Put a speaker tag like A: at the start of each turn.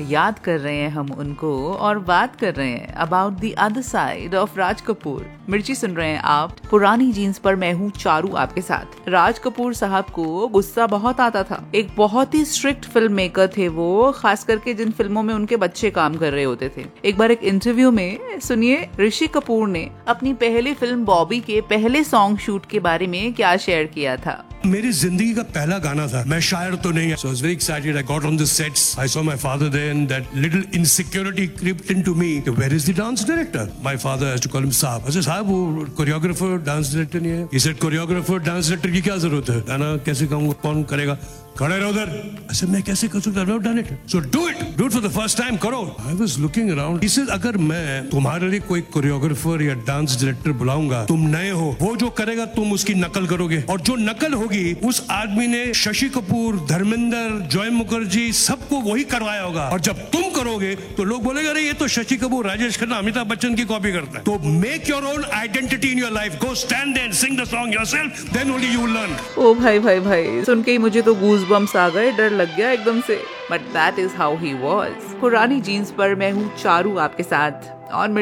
A: याद कर रहे हैं हम उनको और बात कर रहे हैं about the other side of Raj Kapoor. मिर्ची सुन रहे हैं आप पुरानी जीन्स पर, मैं हूँ चारू आपके साथ। राज कपूर साहब को गुस्सा बहुत आता था। एक बहुत ही स्ट्रिक्ट फिल्म मेकर थे वो, खास करके जिन फिल्मों में उनके बच्चे काम कर रहे होते थे। एक बार एक इंटरव्यू में सुनिए ऋषि कपूर ने अपनी पहली फिल्म बॉबी के पहले सॉन्ग शूट के बारे में क्या शेयर किया था।
B: मेरी जिंदगी का पहला गाना था। मैं शायर तो नहीं, so I was very excited. I got on the sets. I saw my father there, and that little insecurity crept into me. Where is the dance director? My father has to call him Saab. I said, Saab, वो choreographer, dance director नहीं है। He said, choreographer, dance director की क्या जरूरत है? गाना कैसे गाऊंगा? कौन करेगा? खड़े रहो उधर। I said, मैं कैसे कर सकता? I've never done it. So do it for the first time. करो। I was looking around. He said, अगर मैं तुम्हारे लिए कोई choreographer या dance director बुलाऊंगा, तुम नए हो, वो जो करेगा तुम उसकी नकल करोगे, और जो नकल होगी उस आदमी ने शशि कपूर, धर्मेंद्र, जॉय मुखर्जी सबको वही करवाया होगा, और जब तुम करोगे तो लोग बोलेंगे अरे ये तो शशि कपूर, राजेश खन्ना, अमिताभ बच्चन की कॉपी करता है। तो make your own identity in your life, go stand there, Singh the song yourself, then only you will learn.
A: ओ भाई सुन के ही मुझे तो गूज़बम्प्स आ गए, डर लग गया एकदम से। But that is how he was. पुरानी जीन्स पर मैं हूँ चारू आपके साथ और